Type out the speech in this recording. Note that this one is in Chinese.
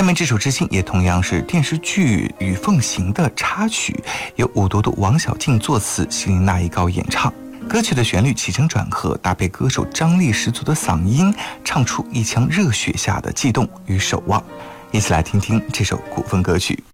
下面这首《知心》也同样是电视剧《与凤行》的插曲，由五都督王小静作词，席琳娜一高演唱。歌曲的旋律起承转合，搭配歌手张力十足的嗓音，唱出一腔热血下的悸动与守望。一起来听听这首古风歌曲。